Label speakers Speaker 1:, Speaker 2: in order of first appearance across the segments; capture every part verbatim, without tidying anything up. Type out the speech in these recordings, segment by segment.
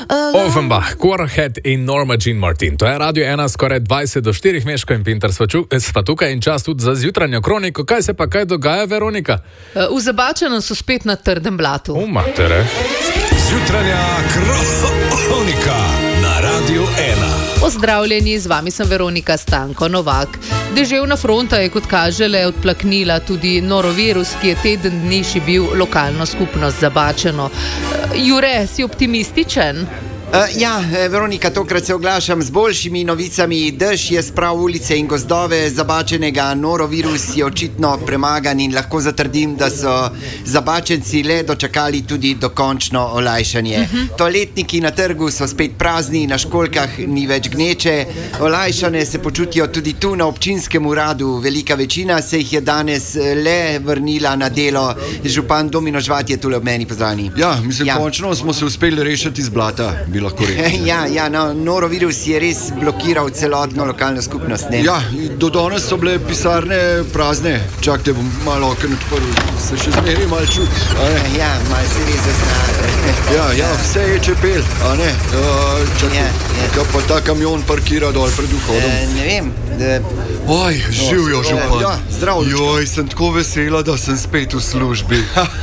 Speaker 1: Uh, Offenbach, Quarterhead in Norma Jean Martin. To je Radio ena, skoraj dvajset do štirih, Meško in Pinter sva tukaj in čas tudi za zjutranjo kroniko. Kaj se pa kaj dogaja, Veronika?
Speaker 2: Uh, v Zabačenu so spet na trdem blatu.
Speaker 1: O, matere.
Speaker 3: Zjutranja kronika na Radio ena.
Speaker 2: Pozdravljeni, z vami sem Veronika Stanko Novak. Deževna fronta je, kot kaže, le odplaknila tudi norovirus, ki je teden dni šibil lokalno skupnost Zabačeno. Jure, si optimističen?
Speaker 4: Uh, ja, Veronika, tokrat se oglašam z boljšimi novicami. Dež je sprav ulice in gozdove Zabačenega, norovirus je očitno premagan in lahko zatrdim, da so Zabačenci le dočakali tudi dokončno olajšanje. Uh-huh. Toaletniki na trgu so spet prazni, na školjkah ni več gneče. Olajšane se počutijo tudi tu na občinskem uradu. Velika večina se jih je danes le vrnila na delo. Župan Domino Žvat je tule ob meni, pozdravljeni.
Speaker 5: Ja, mislim, ja. Končno smo se uspeli rešiti iz blata.
Speaker 4: Ja, ja, no, norovirus je res blokiral celotno lokalno skupnost. Ne?
Speaker 5: Ja, do danes so bile pisarne prazne. Čakajte, bom malo okno odprl, se še zmeri malo čut.
Speaker 4: Ja, malo se res zazna.
Speaker 5: Ja, ja, vse je čepel, a ne? Uh, čakaj, ja, ja. Kaj pa ta kamion parkira dol pred vhodom?
Speaker 4: E, ne vem. Da...
Speaker 5: Oj, živijo, župan.
Speaker 4: Ja, zdravo.
Speaker 5: Joj, sem tako vesela, da sem spet v službi.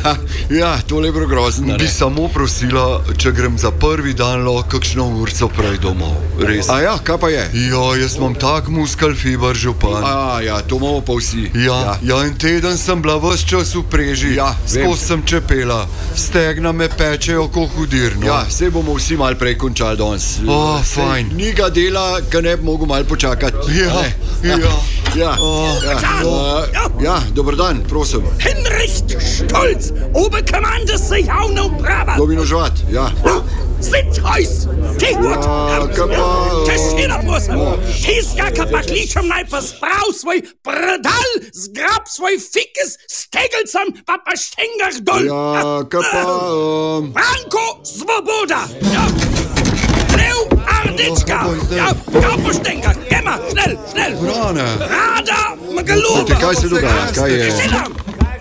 Speaker 5: Ja, tole je bilo grozno. Bi samo prosila, če grem za prvi dan kakšno urco prej domov. Res. A ja, kaj pa je? Ja, jaz imam tak muskal fiber, župan. A ja, to imamo pa vsi. Ja, ja. ja, en teden sem bila ves čas v preži. Ja, skozi sem čepela. Stegna me pečejo ko hudirno. Ja, se bomo vsi mal prej končali danes. O, fajn. Ni ga dela, ka ne bi mogel mal počakati. Ja, ja, ja. Oh, ja. Ja. Ja, dober dan, prosim.
Speaker 6: Hinrich Stolz, Oberkommandos za javno upravo.
Speaker 5: Domino Žvat, ja.
Speaker 6: Sitzhuis, Tehut, Tischina, prosim. Tiskaka pa kličem najprej sprav svoj predal, zgrab svoj fikis, stegelcem pa pa štengah dol.
Speaker 5: Ja, kaj pa... Um...
Speaker 6: Branko Svoboda, ja. Leo Ardička, ja, ja po štengah, gema, schnell, schnell.
Speaker 5: Vrane.
Speaker 6: Rada Magalova.
Speaker 5: Kaj se dogaja, kaj je?
Speaker 6: Sedam.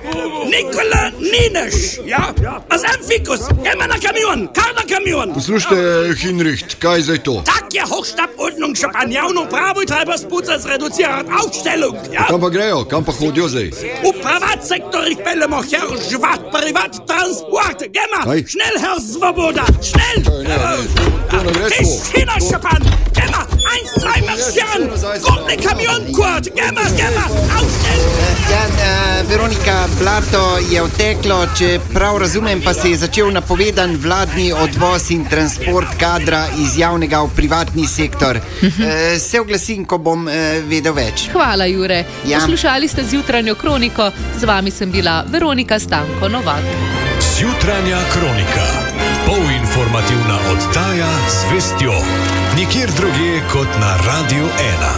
Speaker 6: Nikola Nineš, ja, a sem fikus, gema na kamion, kar na kamion.
Speaker 5: Poslušajte, Hinrich, kaj zdaj to?
Speaker 6: Tak je Hochstabordnung, Šopan, javno pravo treba spucati, zreducirati Aufstellung, ja.
Speaker 5: Kam pa grejo, kam pa hodijo zdaj?
Speaker 6: V privat sektor jih peljemo, Herr Žvat, privat transport, gema, schnell, Herr Svoboda, schnell.
Speaker 5: Kaj, ne, ne, to ne gre svo.
Speaker 6: Tischina, Šopan, gema, eins, zwei, marschieren, gotne kamion, Kurt, gema, gema, Aufstellung.
Speaker 4: Ja, uh, Veronika, blato je odteklo, če prav razumem, pa se je začel napovedan vladni odvoz in transport kadra iz javnega v privatni sektor. Uh, se oglasim, ko bom uh, vedel več.
Speaker 2: Hvala, Jure.
Speaker 4: Ja.
Speaker 2: Poslušali ste zjutranjo kroniko, z vami sem bila Veronika Stanko Novak.
Speaker 3: Zjutranja kronika, polinformativna oddaja z vestjo. Nikjer drugje kot na Radio ena.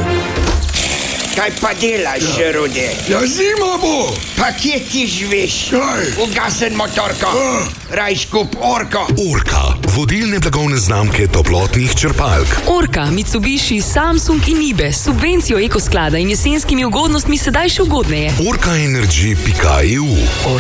Speaker 7: Kaj pa delaš, Rude?
Speaker 5: Ja, zima bo!
Speaker 7: Pa kje ti živiš?
Speaker 5: Kaj?
Speaker 7: Ugasen motorko. Uh. Rajš kup Orko.
Speaker 3: Orka, vodilne blagovne znamke toplotnih črpalk.
Speaker 8: Orka, Mitsubishi, Samsung in Nibe s subvencijo ekosklada in jesenskimi ugodnostmi sedaj še ugodneje.
Speaker 3: orka energy pika e u